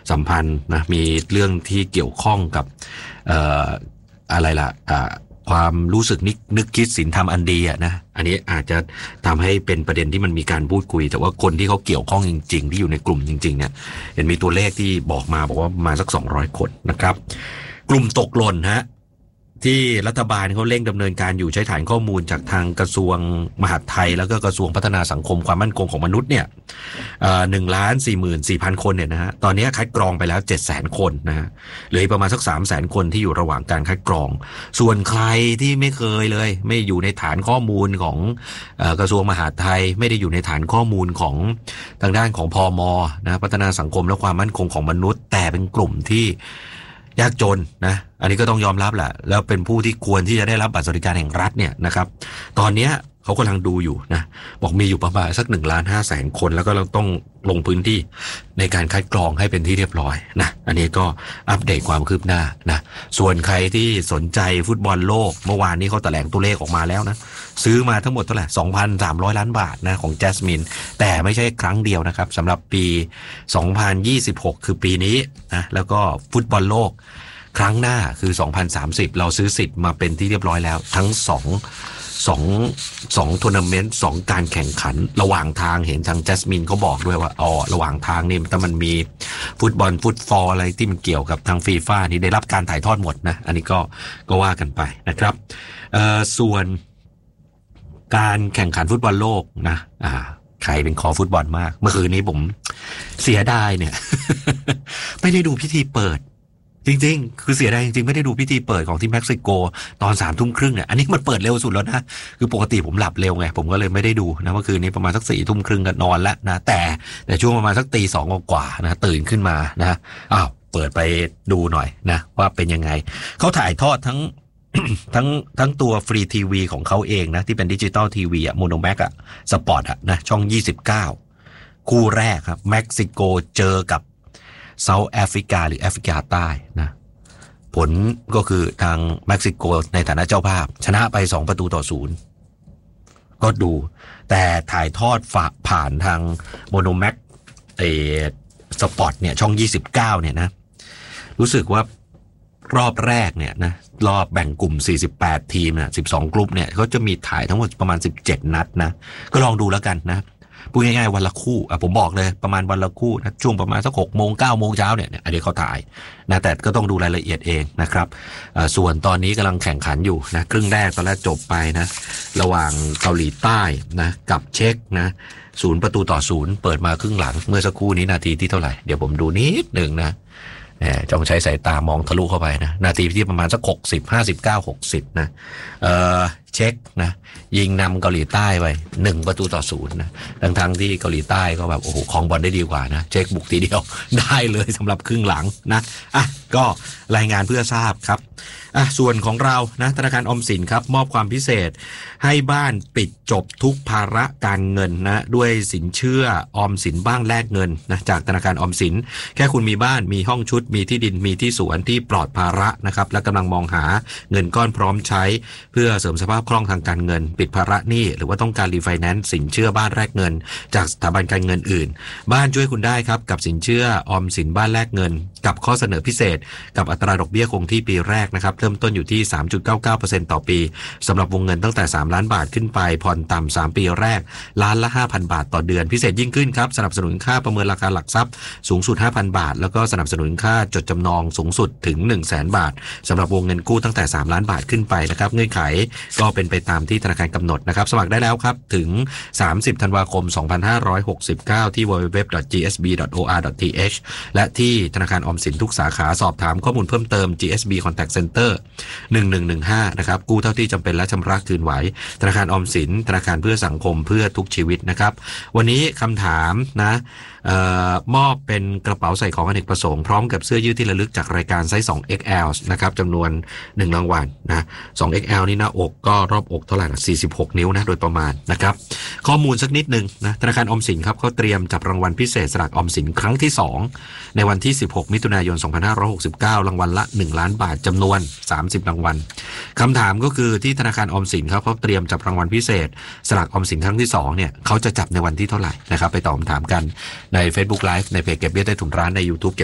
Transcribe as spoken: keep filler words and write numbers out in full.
สัมพันธ์นะมีเรื่องที่เกี่ยวข้องกับเอ่ออะไรล่ะอ่าความรู้สึกนึกนึกคิดศีลธรรมอันดีอะนะอันนี้อาจจะทำให้เป็นประเด็นที่มันมีการพูดคุยแต่ว่าคนที่เขาเกี่ยวข้องจริงๆที่อยู่ในกลุ่มจริงๆเนี่ยเห็นมีตัวเลขที่บอกมาบอกว่ามาสักสองร้อยคนนะครับกลุ่มตกหล่นฮะที่รัฐบาลเขาเร่งดำเนินการอยู่ใช้ฐานข้อมูลจากทางกระทรวงมหาดไทยแล้วก็กระทรวงพัฒนาสังคมความมั่นคงของมนุษย์เนี่ยหนึ่งล้านสี่หมื่นสี่พันคนเนี่ยนะฮะตอนนี้คัดกรองไปแล้วเจ็ดแสนคนนะฮะเหลือประมาณสักสามแสนคนที่อยู่ระหว่างการคัดกรองส่วนใครที่ไม่เคยเลยไม่อยู่ในฐานข้อมูลของกระทรวงมหาดไทยไม่ได้อยู่ในฐานข้อมูลของทางด้านของพม.นะพัฒนาสังคมและความมั่นคงของมนุษย์แต่เป็นกลุ่มที่ยากจนนะอันนี้ก็ต้องยอมรับแหละแล้วเป็นผู้ที่ควรที่จะได้รับบัตรสวัสดิการแห่งรัฐเนี่ยนะครับตอนนี้เขากำลังดูอยู่นะบอกมีอยู่ประมาณสักหนึ่งล้านห้าแสนคนแล้วก็เราต้องลงพื้นที่ในการคัดกรองให้เป็นที่เรียบร้อยนะอันนี้ก็อัปเดตความคืบหน้านะส่วนใครที่สนใจฟุตบอลโลกเมื่อวานนี้เขาแถลงตัวเลขออกมาแล้วนะซื้อมาทั้งหมดเท่าไหร่ สองพันสามร้อย ล้านบาทนะของแจสมินแต่ไม่ใช่ครั้งเดียวนะครับสำหรับปีสองพันยี่สิบหกคือปีนี้นะแล้วก็ฟุตบอลโลกครั้งหน้าคือสองพันสามสิบเราซื้อสิทธิ์มาเป็นที่เรียบร้อยแล้วทั้งสองสองสองทัวร์นาเมนต์สองการแข่งขันระหว่างทางเห็นทางแจสมินเขาบอกด้วยว่าอ๋อระหว่างทางนี่ถ้ามันมีฟุตบอลฟุตฟอลอะไรที่มันเกี่ยวกับทางฟีฟ่านี่ได้รับการถ่ายทอดหมดนะอันนี้ก็ก็ว่ากันไปนะครับเอ่อส่วนการแข่งขันฟุตบอลโลกนะอ่าใครเป็นคอฟุตบอลมากเมื่อคืนนี้ผมเสียดายเนี่ย ไม่ได้ดูพิธีเปิดจริงๆคือเสียดายจริงๆไม่ได้ดูพิธีเปิดของที่เม็กซิโกตอนสามทุ่มครึ่งเนี่ยอันนี้มันเปิดเร็วสุดแล้วนะคือปกติผมหลับเร็วไงผมก็เลยไม่ได้ดูนะเมื่อคืนนี้ประมาณสักสี่ทุ่มครึ่งก็นอนแล้วนะแต่แต่ช่วงประมาณสักตีสองกว่านะตื่นขึ้นมานะอ้าวเปิดไปดูหน่อยนะว่าเป็นยังไงเขาถ่ายทอดทั้ง ทั้งทั้งตัวฟรีทีวีของเขาเองนะที่เป็นดิจิตอลทีวีอะโมโนแม็กอะสปอร์ตอะนะช่องยี่สิบเก้าคู่แรกครับเม็กซิโกเจอกับเซาท์แอฟริกาหรือแอฟริกาใต้นะผลก็คือทางเม็กซิโกในฐานะเจ้าภาพชนะไปสองประตูต่อศูนย์ก็ดูแต่ถ่ายทอดฝาผ่านทางโมโนแม็กเอสปอร์ตเนี่ยช่องยี่สิบเก้าเนี่ยนะรู้สึกว่ารอบแรกเนี่ยนะรอบแบ่งกลุ่มสี่สิบแปดทีมนะสิบสองกลุ่มเนี่ยเขาจะมีถ่ายทั้งหมดประมาณสิบเจ็ดนัดนะก็ลองดูแล้วกันนะพูดง่ายๆวันละคู่อ่ะผมบอกเลยประมาณวันละคู่นะช่วงประมาณสักหกโมงเก้าโมงเช้าเนี่ยอันนี้เขาถ่ายนะแต่ก็ต้องดูรายละเอียดเองนะครับส่วนตอนนี้กำลังแข่งขันอยู่นะครึ่งแรกตอนแรกจบไปนะระหว่างเกาหลีใต้นะกับเช็กนะศูนย์ประตูต่อศูนย์เปิดมาครึ่งหลังเมื่อสักครู่นี้นาทีที่เท่าไหร่เดี๋ยวผมดูนิดหนึ่งนะจ้องใช้สายตามองทะลุเข้าไปนะนาทีที่ประมาณสักหกสิบห้าสิบเก้าหกสิบนะเอ่อเช็คนะยิงนำเกาหลีใต้ไปหนึ่งประตูต่อศูนย์นะทั้งทั้งที่เกาหลีใต้ก็แบบโอ้โหครองบอลได้ดีกว่านะเช็คบุกทีเดียวได้เลยสำหรับครึ่งหลังนะอ่ะก็รายงานเพื่อทราบครับอ่ะส่วนของเรานะธนาคารออมสินครับมอบความพิเศษให้บ้านปิดจบทุกภาระการเงินนะด้วยสินเชื่อออมสินบ้านแลกเงินนะจากธนาคารออมสินแค่คุณมีบ้านมีห้องชุดมีที่ดินมีที่สวนที่ปลอดภาระนะครับและกำลังมองหาเงินก้อนพร้อมใช้เพื่อเสริมสภาพคล่องทางการเงินปิดภาระหนี้หรือว่าต้องการรีไฟแนนซ์สินเชื่อบ้านแลกเงินจากสถาบันการเงินอื่นบ้านช่วยคุณได้ครับกับสินเชื่อออมสินบ้านแลกเงินกับข้อเสนอพิเศษกับอัตราดอกเบี้ยคงที่ปีแรกนะครับเริ่มต้นอยู่ที่ สามจุดเก้าเก้าเปอร์เซ็นต์ ต่อปีสำหรับวงเงินตั้งแต่สามล้านบาทขึ้นไปผ่อนต่ำสามปีแรกล้านละ ห้าพัน บาทต่อเดือนพิเศษยิ่งขึ้นครับสนับสนุนค่าประเมินราคาหลักทรัพย์สูงสุด ห้าพัน บาทแล้วก็สนับสนุนค่าจดจำนองสูงสุดถึง หนึ่งแสน บาทสำหรับวงเงินกู้ตั้งแต่สามล้านบาทขึ้นไปนะครับเงื่อนไขก็เป็นไปตามที่ธนาคารกำหนดนะครับสมัครได้แล้วครับถึงสามสิบธันวาคมสองพันห้าร้อยหกสิบเก้าที่ ดับเบิลยู ดับเบิลยู ดับเบิลยู ดอท จี เอส บี ดอท โอ อาร์ ดอท ที เอช และที่ธนาคารออมสินทุกสาขาสอบถามข้อมูลเพิ่มเติม จี เอส บี Contact Center หนึ่งหนึ่งหนึ่งห้านะครับกู้เท่าที่จำเป็นและชำระคืนไหวธนาคารออมสินธนาคารเพื่อสังคมเพื่อทุกชีวิตนะครับวันนี้คำถามนะเอ่อมอบเป็นกระเป๋าใส่ของอเนกประสงค์พร้อมกับเสื้อยืดที่ระลึกจากรายการไซส์ สอง เอ็กซ์ แอล นะครับจำนวนหนึ่งรางวัลนะ สอง เอ็กซ์ แอล นี่หน้าอกก็รอบอกเท่าไหร่ล่ะสี่สิบหกนิ้วนะโดยประมาณนะครับข้อมูลสักนิดนึงนะธนาคารออมสินครับเขาเตรียมจับรางวัลพิเศษสลากออมสินครั้งที่สองในวันที่สิบหกมิถุนายนสองพันห้าร้อยหกสิบเก้ารางวัลละหนึ่งล้านบาทจำนวนสามสิบรางวัลคำถามก็คือที่ธนาคารออมสินครับเขาเตรียมจับรางวัลพิเศษสลากออมสินครั้งที่สองเนี่ยเขาจะจับในวันที่เท่าไหร่นะครับไปตอบคำถามกันใน Facebook Live ในเพจเก็บเบี้ยใต้ถุนร้านใน YouTube